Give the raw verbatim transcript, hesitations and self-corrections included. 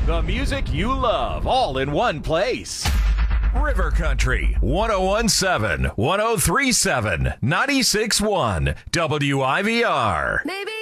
The music you love, all in one place. River Country, one oh one point seven, one oh three point seven, ninety-six point one, W I V R. Maybe